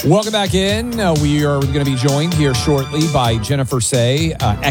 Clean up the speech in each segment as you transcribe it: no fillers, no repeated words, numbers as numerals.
Welcome back in. We are going to be joined here shortly by Jennifer Sey,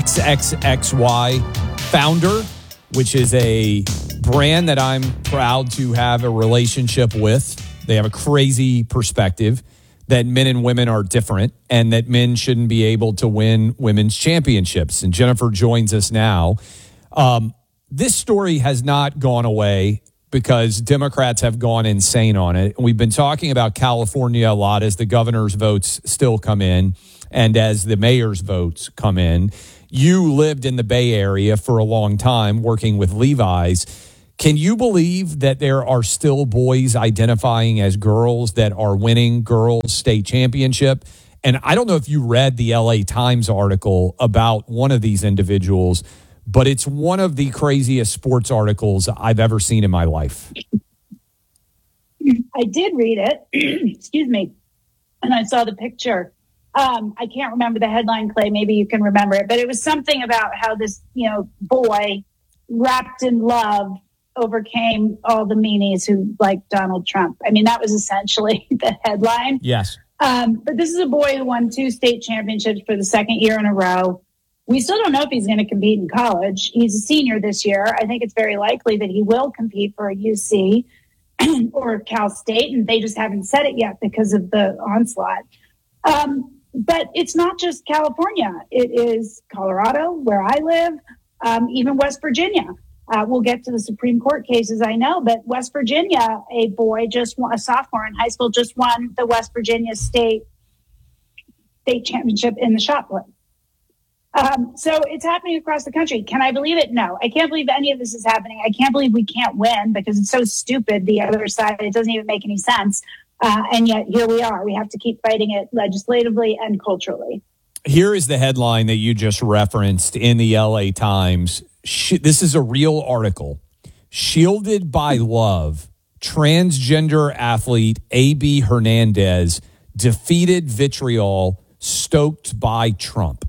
XXXY founder, which is a brand that I'm proud to have a relationship with. They have a crazy perspective that men and women are different and that men shouldn't be able to win women's championships. And Jennifer joins us now. This story has not gone away because Democrats have gone insane on it. We've been talking about California a lot as the governor's votes still come in and as the mayor's votes come in. You lived in the Bay Area for a long time working with Levi's. Can you believe that there are still boys identifying as girls that are winning girls' state championship? And I don't know if you read the LA Times article about one of these individuals, but it's one of the craziest sports articles I've ever seen in my life. I did read it, excuse me, and I saw the picture. I can't remember the headline, Clay. Maybe you can remember it, but it was something about how this, boy wrapped in love overcame all the meanies who liked Donald Trump. I mean, that was essentially the headline. Yes. But this is a boy who won 2 state championships for the second year in a row. We still don't know if he's going to compete in college. He's a senior this year. I think it's very likely that he will compete for a UC or Cal State, and they just haven't said it yet because of the onslaught. But it's not just California. It is Colorado, where I live, even West Virginia. We'll get to the Supreme Court cases, I know, but West Virginia, a boy just won, a sophomore in high school, just won the West Virginia State championship in the shot put. So it's happening across the country. Can I believe it? No, I can't believe any of this is happening. I can't believe we can't win because it's so stupid. The other side, it doesn't even make any sense. And yet here we are. We have to keep fighting it legislatively and culturally. Here is the headline that you just referenced in the LA Times. This is a real article. Shielded by love, transgender athlete A.B. Hernandez defeated vitriol stoked by Trump.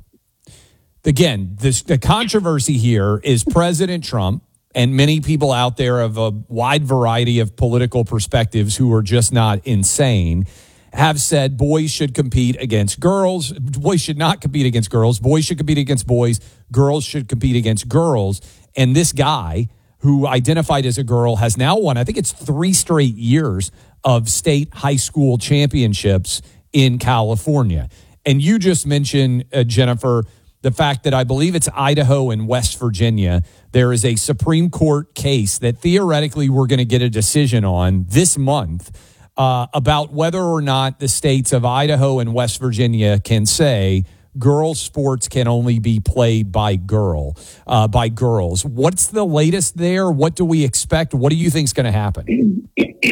Again, the controversy here is President Trump and many people out there of a wide variety of political perspectives who are just not insane have said boys should compete against girls. Boys should not compete against girls. Boys should compete against boys. Girls should compete against girls. And this guy who identified as a girl has now won, I think it's 3 straight years of state high school championships in California. And you just mentioned, Jennifer, the fact that I believe it's Idaho and West Virginia. There is a Supreme Court case that theoretically we're going to get a decision on this month about whether or not the states of Idaho and West Virginia can say girls' sports can only be played by girls. What's the latest there? What do we expect? What do you think is going to happen?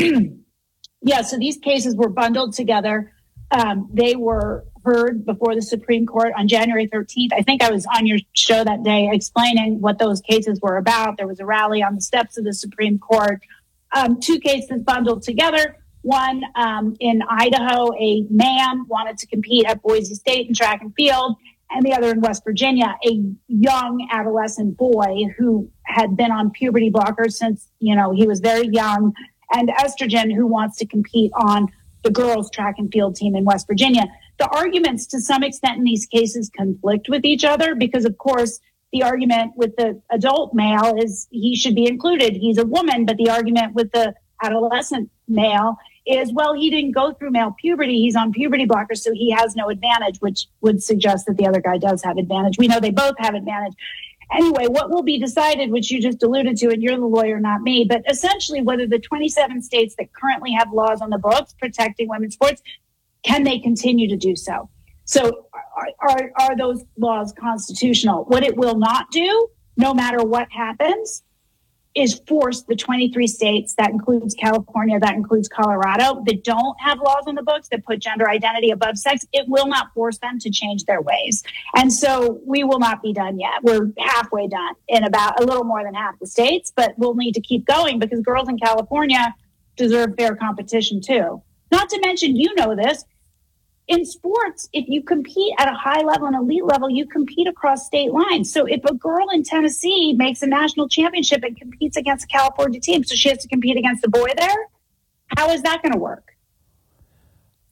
Yeah, so these cases were bundled together. They were heard before the Supreme Court on January 13th. I think I was on your show that day explaining what those cases were about. There was a rally on the steps of the Supreme Court. 2 cases bundled together. One in Idaho, a man wanted to compete at Boise State in track and field, and the other in West Virginia, a young adolescent boy who had been on puberty blockers since, he was very young, and estrogen, who wants to compete on the girls' track and field team in West Virginia. The arguments to some extent in these cases conflict with each other because, of course, the argument with the adult male is he should be included. He's a woman, but the argument with the adolescent male is, well, he didn't go through male puberty. He's on puberty blockers, so he has no advantage, which would suggest that the other guy does have advantage. We know they both have advantage. Anyway, what will be decided, which you just alluded to, and you're the lawyer, not me, but essentially whether the 27 states that currently have laws on the books protecting women's sports, can they continue to do so? So are those laws constitutional? What it will not do, no matter what happens, is force the 23 states, that includes California, that includes Colorado, that don't have laws on the books that put gender identity above sex. It will not force them to change their ways. And so we will not be done yet. We're halfway done in about a little more than half the states, but we'll need to keep going because girls in California deserve fair competition too. Not to mention, this, in sports, if you compete at a high level and elite level, you compete across state lines. So if a girl in Tennessee makes a national championship and competes against a California team, so she has to compete against a boy there, how is that going to work?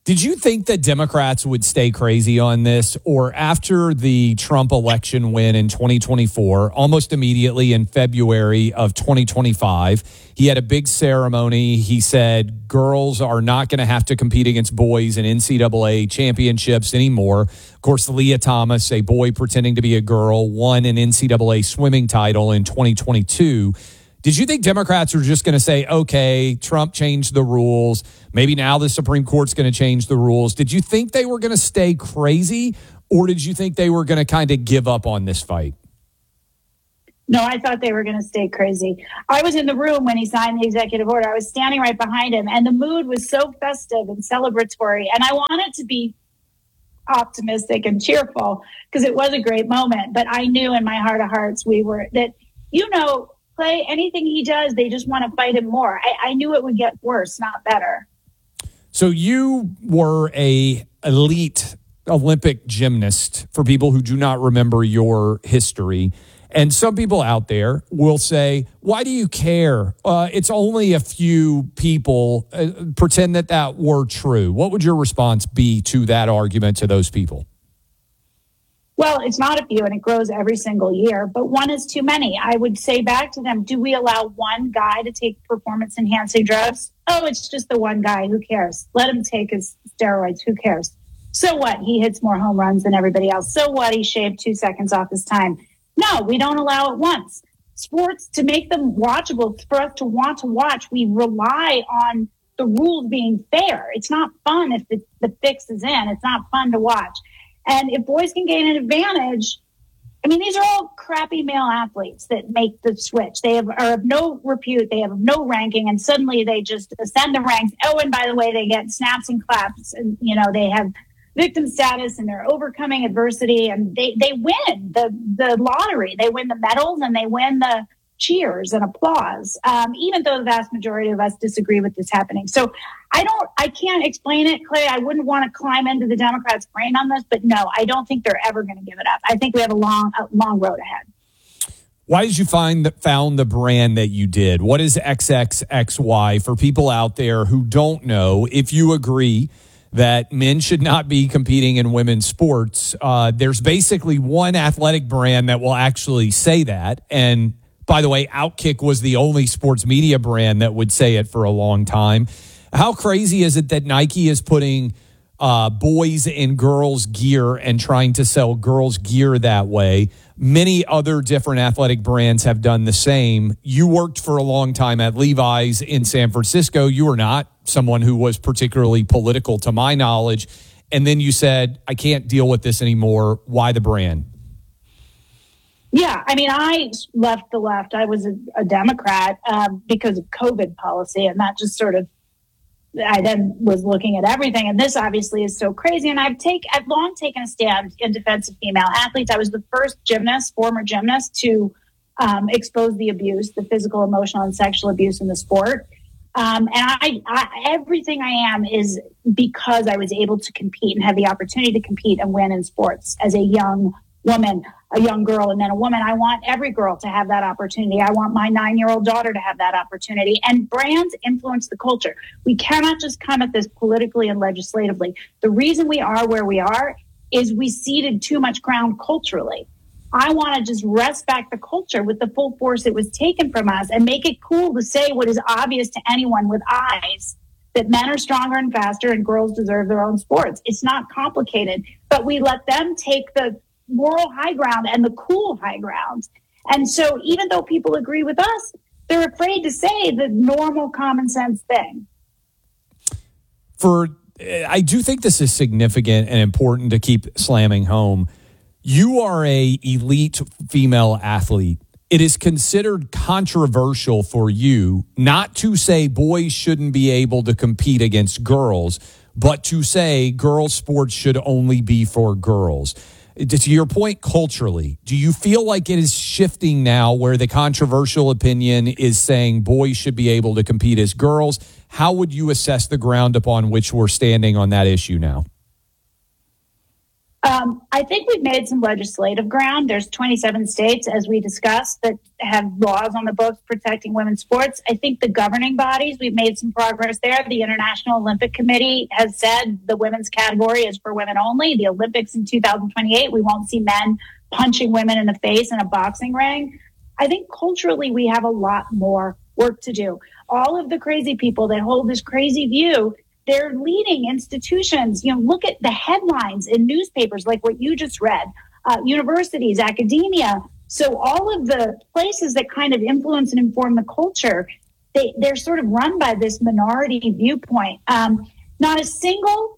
Did you think that Democrats would stay crazy on this, or after the Trump election win in 2024, almost immediately in February of 2025, he had a big ceremony. He said girls are not going to have to compete against boys in NCAA championships anymore. Of course, Leah Thomas, a boy pretending to be a girl, won an NCAA swimming title in 2022. Did you think Democrats were just going to say, okay, Trump changed the rules, maybe now the Supreme Court's going to change the rules? Did you think they were going to stay crazy, or did you think they were going to kind of give up on this fight? No, I thought they were going to stay crazy. I was in the room when he signed the executive order. I was standing right behind him, and the mood was so festive and celebratory. And I wanted to be optimistic and cheerful because it was a great moment. But I knew in my heart of hearts Clay, anything he does, they just want to fight him more. I knew it would get worse, not better. So you were a elite Olympic gymnast, for people who do not remember your history. And some people out there will say, why do you care? It's only a few people. Pretend that were true. What would your response be to that argument to those people? Well, it's not a few, and it grows every single year, but one is too many. I would say back to them, do we allow one guy to take performance-enhancing drugs? Oh, it's just the one guy. Who cares? Let him take his steroids. Who cares? So what? He hits more home runs than everybody else. So what? He shaved 2 seconds off his time. No, we don't allow it once. Sports, to make them watchable, for us to want to watch, we rely on the rules being fair. It's not fun if the fix is in. It's not fun to watch. And if boys can gain an advantage, I mean, these are all crappy male athletes that make the switch. They are of no repute. They have no ranking. And suddenly they just ascend the ranks. Oh, and by the way, they get snaps and claps. And, they have victim status and they're overcoming adversity. And they win the lottery. They win the medals and they win the cheers and applause, even though the vast majority of us disagree with this happening. So I can't explain it, Clay. I wouldn't want to climb into the Democrats' brain on this, but no, I don't think they're ever going to give it up. I think we have a long road ahead. Why did you found the brand that you did? What is XXXY for people out there who don't know? If you agree that men should not be competing in women's sports, there's basically one athletic brand that will actually say that. And by the way, Outkick was the only sports media brand that would say it for a long time. How crazy is it that Nike is putting boys and girls gear and trying to sell girls gear that way? Many other different athletic brands have done the same. You worked for a long time at Levi's in San Francisco. You were not someone who was particularly political, to my knowledge. And then you said, I can't deal with this anymore. Why the brand? Yeah, I mean, I left the left. I was a Democrat because of COVID policy, and that just sort of, I then was looking at everything, and this obviously is so crazy. And I've long taken a stand in defense of female athletes. I was the first former gymnast to expose the abuse, the physical, emotional, and sexual abuse in the sport. And I everything I am is because I was able to compete and have the opportunity to compete and win in sports as a young woman, a young girl, and then a woman. I want every girl to have that opportunity. I want my 9-year-old daughter to have that opportunity. And brands influence the culture. We cannot just come at this politically and legislatively. The reason we are where we are is we ceded too much ground culturally. I want to just wrest back the culture with the full force it was taken from us and make it cool to say what is obvious to anyone with eyes, that men are stronger and faster and girls deserve their own sports. It's not complicated, but we let them take the moral high ground and the cool high ground. And so even though people agree with us, they're afraid to say the normal common sense thing. I do think this is significant and important to keep slamming home. You are a elite female athlete. It is considered controversial for you not to say boys shouldn't be able to compete against girls, but to say girls' sports should only be for girls. To your point, culturally, do you feel like it is shifting now where the controversial opinion is saying boys should be able to compete as girls? How would you assess the ground upon which we're standing on that issue now? I think we've made some legislative ground. There's 27 states, as we discussed, that have laws on the books protecting women's sports. I think the governing bodies, we've made some progress there. The International Olympic Committee has said the women's category is for women only. The Olympics in 2028, we won't see men punching women in the face in a boxing ring. I think culturally we have a lot more work to do. All of the crazy people that hold this crazy view, they're leading institutions. Look at the headlines in newspapers like what you just read, universities, academia. So all of the places that kind of influence and inform the culture, they're sort of run by this minority viewpoint. Not a single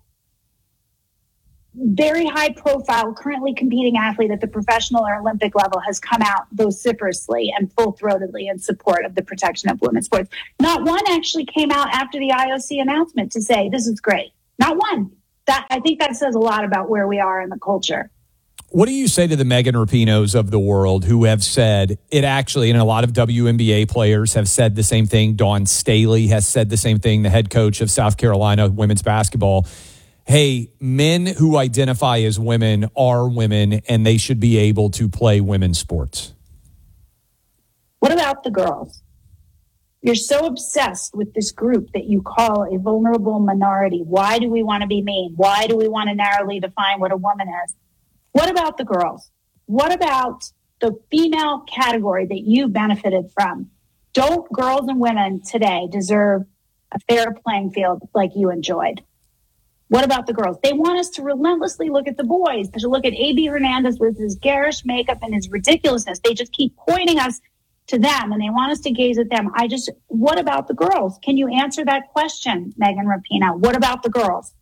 very high profile, currently competing athlete at the professional or Olympic level has come out vociferously and full throatedly in support of the protection of women's sports. Not one actually came out after the IOC announcement to say, this is great. Not one. I think that says a lot about where we are in the culture. What do you say to the Megan Rapinoes of the world who have said it actually, and a lot of WNBA players have said the same thing. Dawn Staley has said the same thing, the head coach of South Carolina women's basketball. Hey, men who identify as women are women and they should be able to play women's sports. What about the girls? You're so obsessed with this group that you call a vulnerable minority. Why do we want to be mean? Why do we want to narrowly define what a woman is? What about the girls? What about the female category that you benefited from? Don't girls and women today deserve a fair playing field like you enjoyed? What about the girls? They want us to relentlessly look at the boys, to look at A.B. Hernandez with his garish makeup and his ridiculousness. They just keep pointing us to them, and they want us to gaze at them. What about the girls? Can you answer that question, Megan Rapinoe? What about the girls?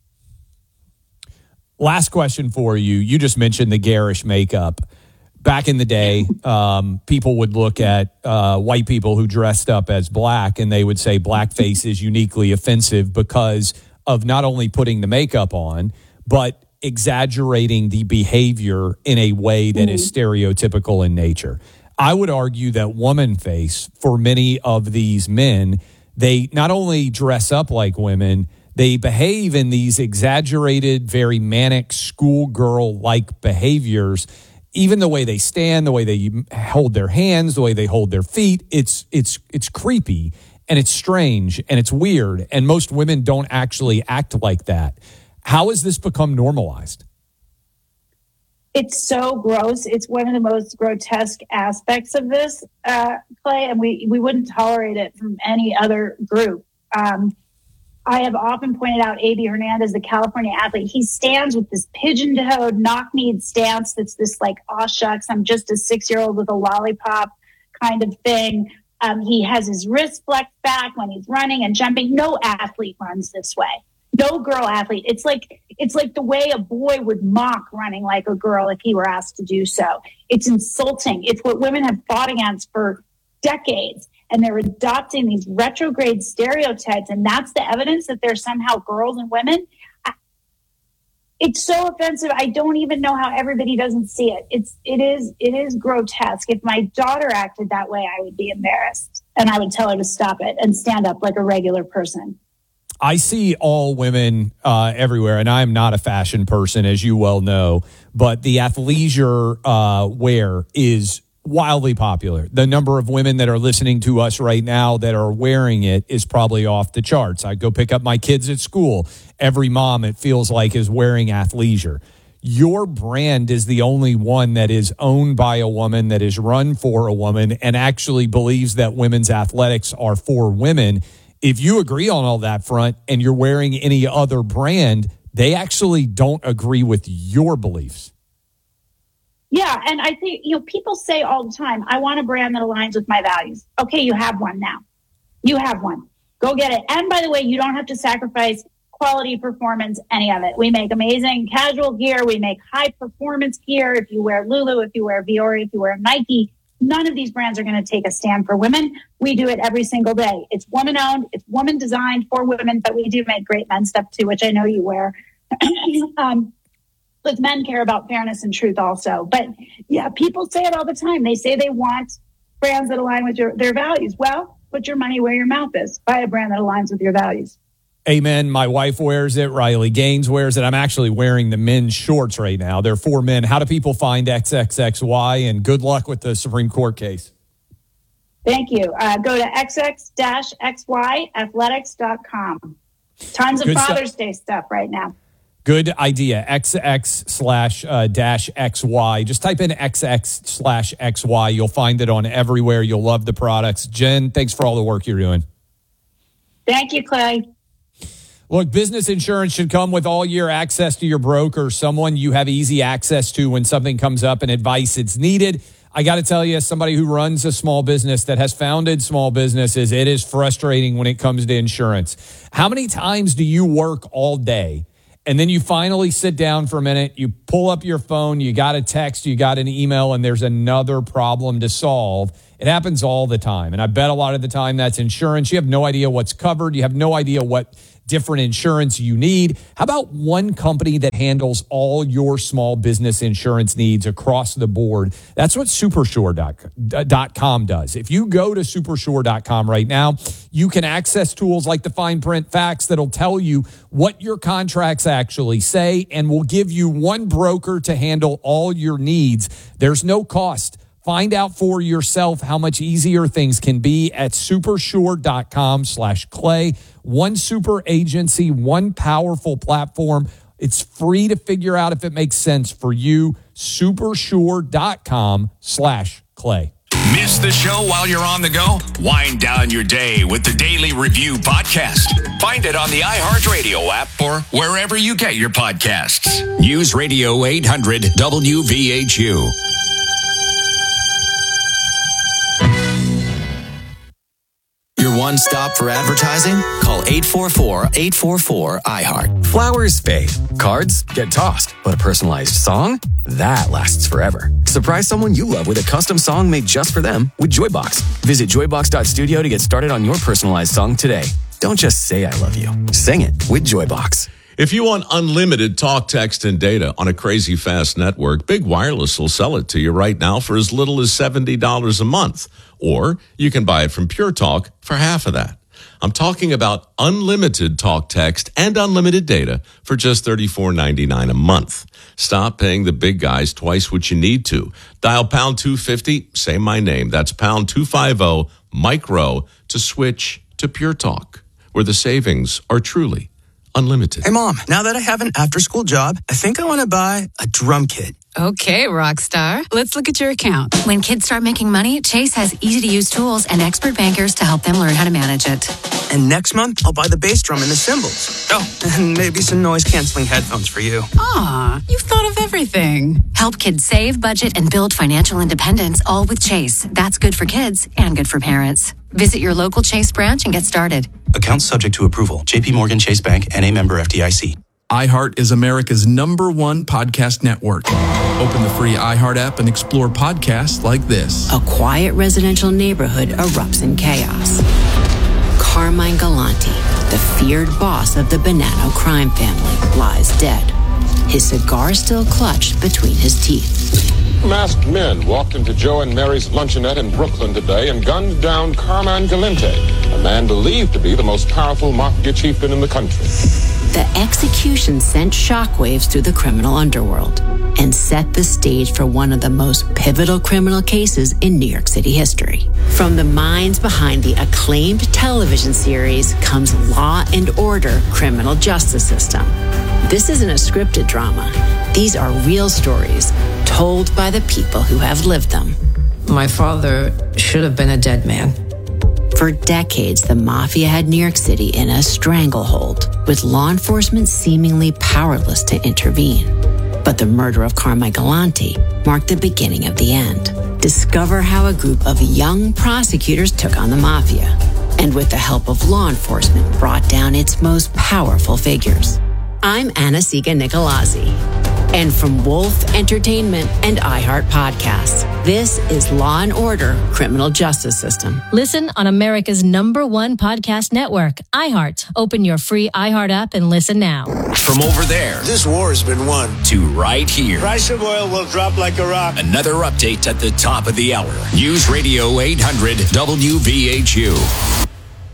Last question for you. You just mentioned the garish makeup. Back in the day, people would look at white people who dressed up as black, and they would say blackface is uniquely offensive because of not only putting the makeup on, but exaggerating the behavior in a way that is stereotypical in nature. I would argue that woman face, for many of these men, they not only dress up like women, they behave in these exaggerated, very manic schoolgirl-like behaviors. Even the way they stand, the way they hold their hands, the way they hold their feet, it's creepy. And it's strange and it's weird. And most women don't actually act like that. How has this become normalized? It's so gross. It's one of the most grotesque aspects of this, Clay, and we wouldn't tolerate it from any other group. I have often pointed out A.B. Hernandez, the California athlete. He stands with this pigeon-toed, knock-kneed stance that's this like, aw shucks, I'm just a 6-year-old with a lollipop kind of thing. He has his wrist flexed back when he's running and jumping. No athlete runs this way. No girl athlete. It's like the way a boy would mock running like a girl if he were asked to do so. It's insulting. It's what women have fought against for decades. And they're adopting these retrograde stereotypes. And that's the evidence that they're somehow girls and women. It's so offensive. I don't even know how everybody doesn't see it. It is grotesque. If my daughter acted that way, I would be embarrassed and I would tell her to stop it and stand up like a regular person. I see all women everywhere, and I'm not a fashion person, as you well know, but the athleisure wear is wildly popular. The number of women that are listening to us right now that are wearing it is probably off the charts. I go pick up my kids at school. Every mom, it feels like, is wearing athleisure. Your brand is the only one that is owned by a woman, that is run for a woman, and actually believes that women's athletics are for women. If you agree on all that front and you're wearing any other brand, they actually don't agree with your beliefs. Yeah, and I think, people say all the time, I want a brand that aligns with my values. Okay, you have one now. You have one. Go get it. And by the way, you don't have to sacrifice quality, performance, any of it. We make amazing casual gear. We make high performance gear. If you wear Lulu, if you wear Viore, if you wear Nike, none of these brands are going to take a stand for women. We do it every single day. It's woman owned. It's woman designed for women, but we do make great men's stuff too, which I know you wear. But men care about fairness and truth also. But yeah, people say it all the time. They say they want brands that align with their values. Well, put your money where your mouth is. Buy a brand that aligns with your values. Amen. My wife wears it. Riley Gaines wears it. I'm actually wearing the men's shorts right now. They're for men. How do people find XXXY? And good luck with the Supreme Court case. Thank you. Go to xx-xyathletics.com. Tons of Good Father's Day stuff right now. Good idea. XX/-XY. Just type in XX/XY. You'll find it on everywhere. You'll love the products. Jen, thanks for all the work you're doing. Thank you, Clay. Look, business insurance should come with all year access to your broker, someone you have easy access to when something comes up and advice it's needed. I got to tell you, as somebody who runs a small business that has founded small businesses, it is frustrating when it comes to insurance. How many times do you work all day and then you finally sit down for a minute, you pull up your phone, you got a text, you got an email, and there's another problem to solve? It happens all the time. And I bet a lot of the time that's insurance. You have no idea what's covered. You have no idea what different insurance you need. How about one company that handles all your small business insurance needs across the board? That's what Supersure.com does. If you go to Supersure.com right now, you can access tools like the fine print facts that'll tell you what your contracts actually say and will give you one broker to handle all your needs. There's no cost. Find out for yourself how much easier things can be at supersure.com/Clay. One super agency, one powerful platform. It's free to figure out if it makes sense for you. Supersure.com/Clay. Miss the show while you're on the go? Wind down your day with the Daily Review podcast. Find it on the iHeartRadio app or wherever you get your podcasts. News Radio 800 WVHU. Your one stop for advertising? Call 844-844-iHeart. Flowers fade. Cards get tossed. But a personalized song? That lasts forever. Surprise someone you love with a custom song made just for them with Joybox. Visit joybox.studio to get started on your personalized song today. Don't just say I love you. Sing it with Joybox. If you want unlimited talk, text, and data on a crazy fast network, Big Wireless will sell it to you right now for as little as $70 a month. Or you can buy it from Pure Talk for half of that. I'm talking about unlimited talk, text, and unlimited data for just $34.99 a month. Stop paying the big guys twice what you need to. Dial pound 250, say my name. That's pound 250, micro, to switch to Pure Talk, where the savings are truly unlimited. Hey, Mom, now that I have an after-school job, I think I want to buy a drum kit. Okay, Rockstar. Let's look at your account. When kids start making money, Chase has easy-to-use tools and expert bankers to help them learn how to manage it. And next month, I'll buy the bass drum and the cymbals. Oh, and maybe some noise-canceling headphones for you. Aw, you've thought of everything. Help kids save, budget, and build financial independence, all with Chase. That's good for kids and good for parents. Visit your local Chase branch and get started. Accounts subject to approval. J.P. Morgan Chase Bank, N.A. member FDIC. iHeart is America's #1 podcast network. Open the free iHeart app and explore podcasts like this. A quiet residential neighborhood erupts in chaos. Carmine Galante, the feared boss of the Bonanno crime family, lies dead. His cigar still clutched between his teeth. Masked men walked into Joe and Mary's luncheonette in Brooklyn today and gunned down Carmine Galante, a man believed to be the most powerful mafia chieftain in the country. The execution sent shockwaves through the criminal underworld and set the stage for one of the most pivotal criminal cases in New York City history. From the minds behind the acclaimed television series comes Law and Order: Criminal Justice System. This isn't a scripted drama. These are real stories told by the people who have lived them. My father should have been a dead man. For decades, the mafia had New York City in a stranglehold, with law enforcement seemingly powerless to intervene. But the murder of Carmine Galante marked the beginning of the end. Discover how a group of young prosecutors took on the mafia, and with the help of law enforcement, brought down its most powerful figures. I'm Anna-Sigga Nicolazzi. And from Wolf Entertainment and iHeart Podcasts, this is Law & Order: Criminal Justice System. Listen on America's #1 podcast network, iHeart. Open your free iHeart app and listen now. From over there, this war has been won, to right here. Price of oil will drop like a rock. Another update at the top of the hour. News Radio 800 WVHU.